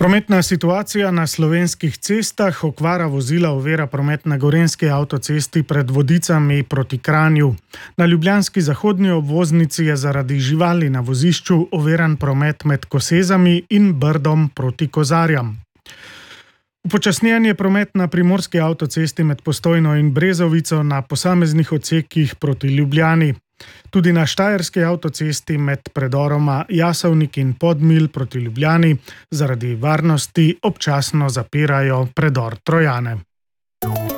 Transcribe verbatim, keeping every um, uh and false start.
Prometna situacija na slovenskih cestah, okvara vozila ovira promet na gorenjski avtocesti pred Vodicami proti Kranju. Na ljubljanski zahodni obvoznici je zaradi živali na vozišču oviran promet med Kosezami in Brdom proti Kozarjam. Upočasnjen je promet na primorski avtocesti med Postojno in Brezovico na posameznih odsekih proti Ljubljani. Tudi na štajerski avtocesti med predoroma Jasovnik in Podmilj proti Ljubljani zaradi varnosti občasno zapirajo predor Trojane.